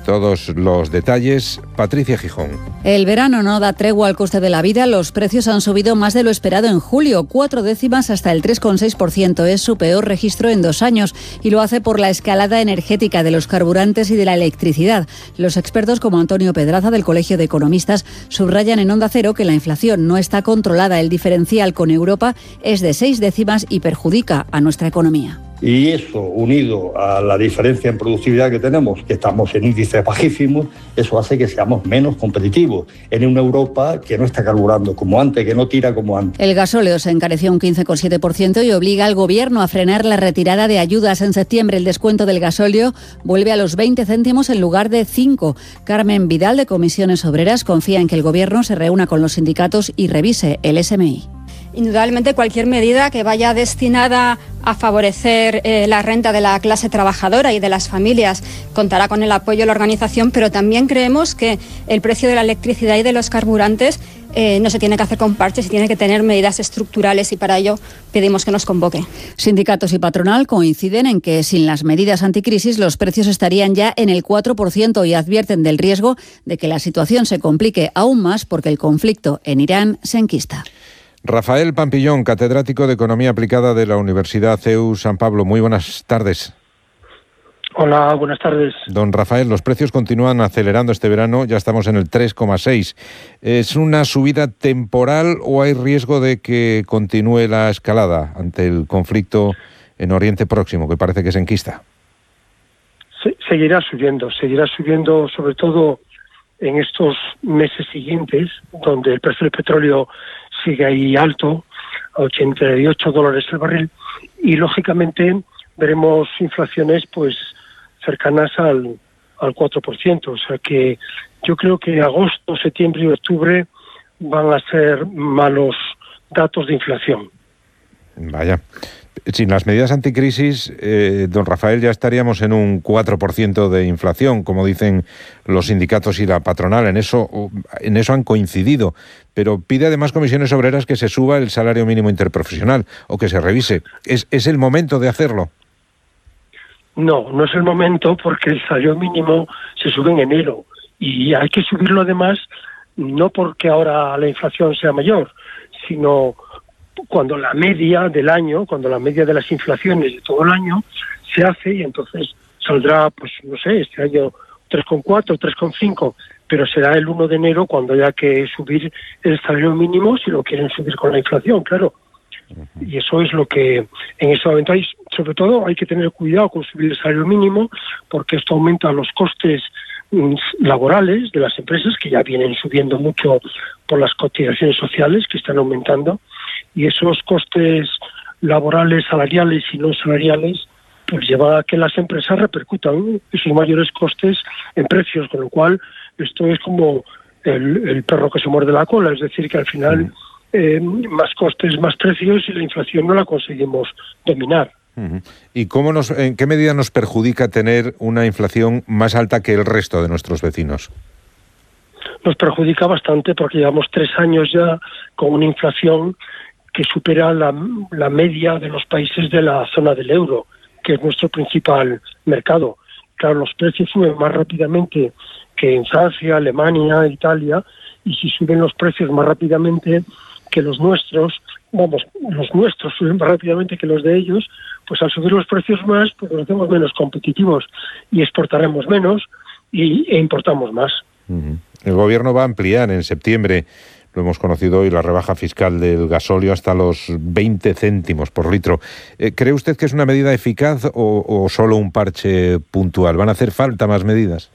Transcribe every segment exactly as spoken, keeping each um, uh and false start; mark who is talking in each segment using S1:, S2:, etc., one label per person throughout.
S1: Todos los detalles, Patricia Gijón.
S2: El verano no da tregua al coste de la vida. Los precios han subido más de lo esperado en julio, cuatro décimas hasta el tres coma seis por ciento. Es su peor registro en dos años y lo hace por la escalada energética de los carburantes y de la electricidad. Los expertos como Antonio Pedraza del Colegio de Economistas subrayan en Onda Cero que la inflación no está controlada. El diferencial con Europa es de seis décimas y perjudica a nuestra economía.
S3: Y eso, unido a la diferencia en productividad que tenemos, que estamos en índices bajísimos, eso hace que seamos menos competitivos en una Europa que no está carburando como antes, que no tira como antes.
S2: El gasóleo se encareció un quince coma siete por ciento y obliga al Gobierno a frenar la retirada de ayudas. En septiembre el descuento del gasóleo vuelve a los veinte céntimos en lugar de cinco. Carmen Vidal, de Comisiones Obreras, confía en que el Gobierno se reúna con los sindicatos y revise el S M I.
S4: Indudablemente cualquier medida que vaya destinada a favorecer eh, la renta de la clase trabajadora y de las familias contará con el apoyo de la organización, pero también creemos que el precio de la electricidad y de los carburantes eh, no se tiene que hacer con parches, se tiene que tener medidas estructurales y para ello pedimos que nos convoque.
S2: Sindicatos y patronal coinciden en que sin las medidas anticrisis los precios estarían ya en el cuatro por ciento y advierten del riesgo de que la situación se complique aún más porque el conflicto en Irán se enquista.
S1: Rafael Pampillón, catedrático de Economía Aplicada de la Universidad C E U San Pablo. Muy buenas tardes.
S5: Hola, buenas tardes.
S1: Don Rafael, los precios continúan acelerando este verano, ya estamos en el tres coma seis. ¿Es una subida temporal o hay riesgo de que continúe la escalada ante el conflicto en Oriente Próximo, que parece que se enquista?
S5: Se, seguirá subiendo, seguirá subiendo sobre todo en estos meses siguientes, donde el precio del petróleo sigue ahí alto, a ochenta y ocho dólares el barril, y lógicamente veremos inflaciones pues cercanas al, al cuatro por ciento. O sea que yo creo que agosto, septiembre y octubre van a ser malos datos de inflación.
S1: Vaya. Sin las medidas anticrisis, eh, don Rafael, ya estaríamos en un cuatro por ciento de inflación, como dicen los sindicatos y la patronal. En eso, en eso han coincidido. Pero pide además Comisiones Obreras que se suba el salario mínimo interprofesional o que se revise. ¿Es, es el momento de hacerlo?
S5: No, no es el momento porque el salario mínimo se sube en enero y hay que subirlo además no porque ahora la inflación sea mayor, sino cuando la media del año, cuando la media de las inflaciones de todo el año se hace y entonces saldrá, pues no sé, este año tres coma cuatro, tres coma cinco, pero será el uno de enero cuando haya que subir el salario mínimo si lo quieren subir con la inflación, claro. Y eso es lo que en ese momento hay, sobre todo hay que tener cuidado con subir el salario mínimo porque esto aumenta los costes mm, laborales de las empresas que ya vienen subiendo mucho por las cotizaciones sociales que están aumentando. Y esos costes laborales, salariales y no salariales, pues lleva a que las empresas repercutan esos mayores costes en precios, con lo cual esto es como el, el perro que se muerde la cola, es decir, que al final eh, más costes, más precios y la inflación no la conseguimos dominar.
S1: ¿Y cómo nos, en qué medida nos perjudica tener una inflación más alta que el resto de nuestros vecinos?
S5: Nos perjudica bastante porque llevamos tres años ya con una inflación que supera la, la media de los países de la zona del euro, que es nuestro principal mercado. Claro, los precios suben más rápidamente que en Francia, Alemania, Italia, y si suben los precios más rápidamente que los nuestros, vamos, los nuestros suben más rápidamente que los de ellos, pues al subir los precios más, pues nos hacemos menos competitivos y exportaremos menos y, e importamos más.
S1: Uh-huh. El Gobierno va a ampliar en septiembre, lo hemos conocido hoy, la rebaja fiscal del gasóleo hasta los veinte céntimos por litro. Eh, ¿Cree usted que es una medida eficaz o, o solo un parche puntual? ¿Van a hacer falta más medidas?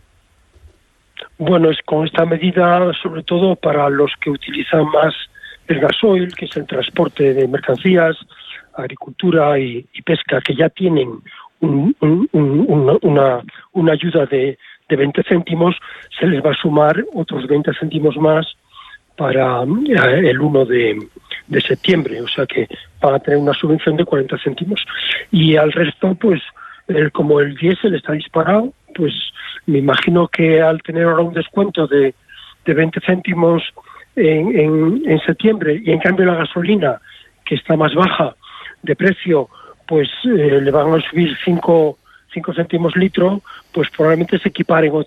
S5: Bueno, es con esta medida, sobre todo para los que utilizan más el gasoil, que es el transporte de mercancías, agricultura y, y pesca, que ya tienen un, un, un, una, una, una ayuda de, de veinte céntimos, se les va a sumar otros veinte céntimos más para el uno de septiembre, o sea que van a tener una subvención de cuarenta céntimos. Y al resto, pues, el, como el diésel está disparado, pues me imagino que al tener ahora un descuento de, de veinte céntimos en, en, en septiembre, y en cambio la gasolina, que está más baja de precio, pues eh, le van a subir cinco céntimos litro, pues probablemente se equiparen